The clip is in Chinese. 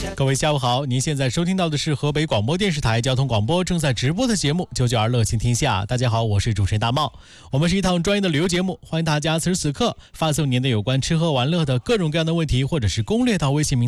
各位下午好，您现在收听到的是河北广播电视台交通广播正在直播的节目992乐行天下。大家好，我是主持人大茂。我们是一档专业的旅游节目，欢迎大家此时此刻发送您的有关吃喝玩乐的各种各样的问题或者是攻略到微信名